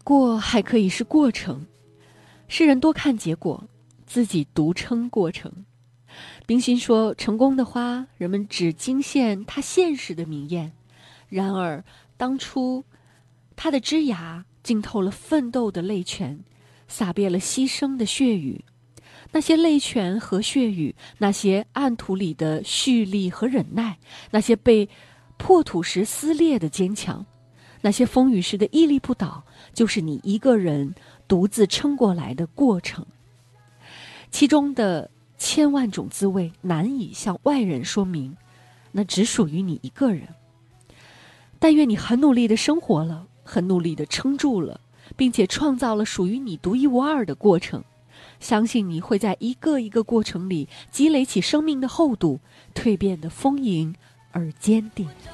过还可以是过程，世人多看结果，自己独称过程。冰心说，成功的花，人们只惊现它现实的明艳，然而当初它的枝芽浸透了奋斗的泪泉，洒遍了牺牲的血雨。那些泪泉和血雨，那些暗土里的蓄力和忍耐，那些被破土时撕裂的坚强，那些风雨时的屹立不倒，就是你一个人独自撑过来的过程。其中的千万种滋味难以向外人说明，那只属于你一个人。但愿你很努力的生活了，很努力的撑住了，并且创造了属于你独一无二的过程。相信你会在一个一个过程里积累起生命的厚度，蜕变的丰盈而坚定。